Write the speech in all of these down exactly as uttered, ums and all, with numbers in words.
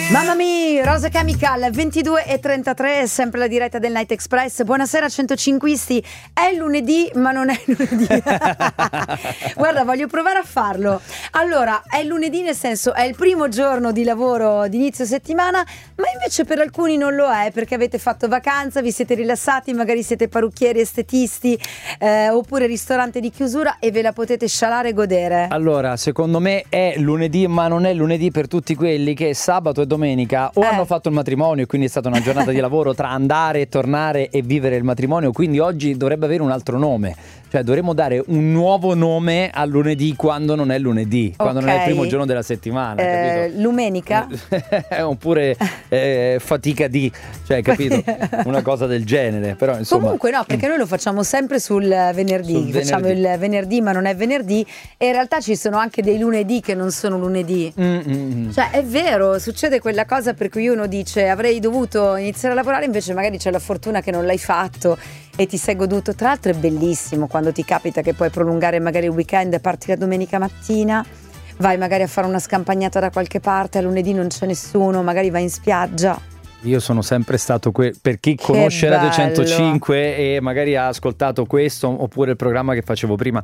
Mamma mia, Rosa Chemical, ventidue e trentatré, sempre la diretta del Night Express. Buonasera centocinquisti, è lunedì ma non è lunedì. Guarda, voglio provare a farlo. Allora, è lunedì nel senso è il primo giorno di lavoro di inizio settimana, ma invece per alcuni non lo è perché avete fatto vacanza, vi siete rilassati, magari siete parrucchieri, estetisti eh, oppure ristorante di chiusura e ve la potete scialare e godere. Allora, secondo me è lunedì ma non è lunedì per tutti quelli che sabato e domenica o Eh. hanno fatto il matrimonio e quindi è stata una giornata di lavoro tra andare e tornare e vivere il matrimonio, quindi oggi dovrebbe avere un altro nome, cioè dovremmo dare un nuovo nome al lunedì quando non è lunedì, quando non è il primo giorno della settimana, eh, capito? Lumenica? Oppure eh, fatica di, cioè capito? Una cosa del genere, però insomma. Comunque no, perché noi lo facciamo sempre sul venerdì, Sul facciamo venerdì. il venerdì ma non è venerdì e in realtà ci sono anche dei lunedì che non sono lunedì. Mm-mm. Cioè è vero, succede quella cosa per cui uno dice avrei dovuto iniziare a lavorare, invece magari c'è la fortuna che non l'hai fatto e ti sei goduto. Tra l'altro è bellissimo quando ti capita che puoi prolungare magari il weekend e parti la domenica mattina, vai magari a fare una scampagnata da qualche parte, a lunedì non c'è nessuno, magari vai in spiaggia. Io sono sempre stato que- per chi Che conosce Radio bello. centocinque e magari ha ascoltato questo oppure il programma che facevo prima,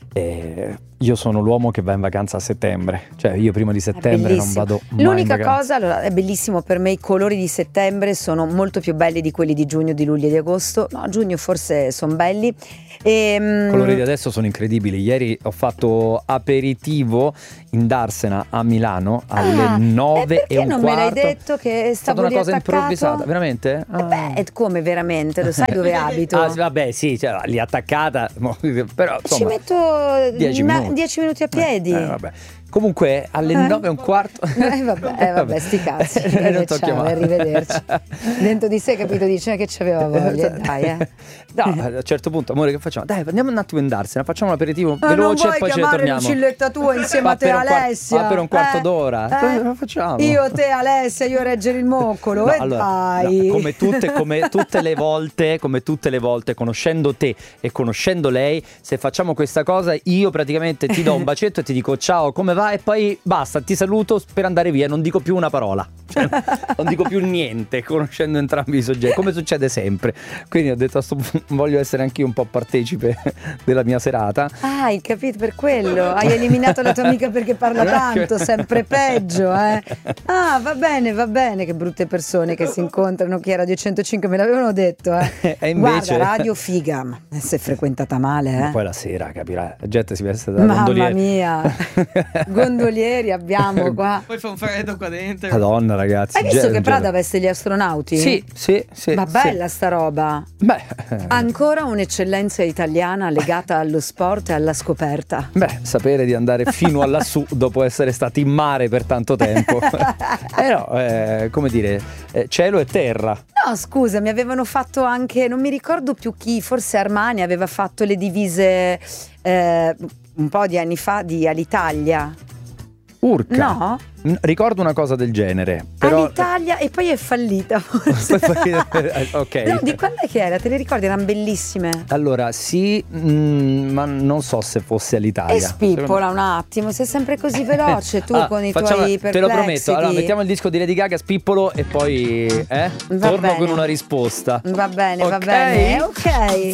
eh, io sono l'uomo che va in vacanza a settembre, cioè io prima di settembre non vado mai L'unica in vacanza. cosa, allora è bellissimo per me, i colori di settembre sono molto più belli di quelli di giugno, di luglio e di agosto. No, giugno forse sono belli. E, I colori di adesso sono incredibili. Ieri ho fatto aperitivo in Darsena a Milano alle Ah, nove e e un perché non quarto. me l'hai detto che È stata stavo una lì cosa attaccato? improvvisata, veramente? Eh Ah. beh, e come veramente? Lo sai dove abito? Ah, vabbè, sì, cioè, lì attaccata, mo, però insomma, Ci metto dieci ma- minuti. dieci minuti a piedi. Eh, vabbè. Comunque alle Eh? nove e un quarto. Eh vabbè, eh, vabbè, sti cazzi. Eh, non t'ho Ciao, chiamato. arrivederci. Dentro di sé, capito, dice che c'aveva voglia, dai, eh. No, a un certo punto, amore, che facciamo? Dai, andiamo un attimo in Darsena, facciamo un aperitivo Ma non veloce vuoi e poi ce ne chiamare torniamo. Lucilletta tua insieme Ma a te per un quar- Alessia? ma per un quarto Eh? d'ora. Eh? Cosa facciamo? Io, te, Alessia, io reggere il moccolo. No, e allora, dai. no, come, tutte, come tutte le volte, come tutte le volte, conoscendo te e conoscendo lei, se facciamo questa cosa, io praticamente ti do un bacetto e ti dico ciao, come va? E poi basta, ti saluto per andare via, non dico più una parola. Cioè, non dico più niente, conoscendo entrambi i soggetti, come succede sempre. Quindi ho detto a sto punto, voglio essere anch'io un po' partecipe della mia serata. Ah, hai capito, per quello. Hai eliminato la tua amica perché parla tanto, sempre peggio, eh. Ah, va bene, va bene, che brutte persone che si incontrano. Chi era Radio centocinque me l'avevano detto, eh. E invece- Guarda, radio figa, ma si è frequentata male, eh. Ma poi la sera, capirai, la gente si veste da Mamma gondoliere. mia, gondolieri abbiamo qua. Poi fa un freddo qua dentro. Madonna, ragazzi. Hai visto ge- che Prada ge- veste gli astronauti? Sì, sì, sì. Ma sì. bella sta roba. Beh, eh, Ancora un'eccellenza italiana legata allo sport e alla scoperta. beh, sapere di andare fino a lassù dopo essere stati in mare per tanto tempo. Però, eh, come dire, eh, cielo e terra. No, scusa, mi avevano fatto anche, non mi ricordo più chi, forse Armani aveva fatto le divise eh, un po' di anni fa di Alitalia. Urca. No? N- Ricordo una cosa del genere. Però... Alitalia e poi è fallita forse. Ok. No, di quando è che era? Te le ricordi? Erano bellissime. Allora, sì, mm, ma non so se fosse all'Italia. E spippola un attimo, sei sempre così veloce tu Ah, con i facciamo- tuoi Te lo prometto. perplexity. Allora, mettiamo il disco di Lady Gaga, spippolo e poi eh, Va torno bene. con una risposta. Va bene, va Ok? bene. Ok.